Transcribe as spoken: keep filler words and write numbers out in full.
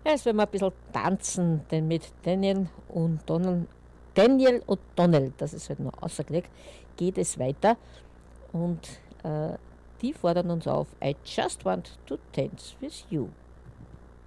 Ja, jetzt werden wir ein bisschen tanzen, denn mit Daniel und Donald, Daniel und Donald, das ist halt nur außergelegt, geht es weiter und äh, die fordern uns auf: I just want to dance with you.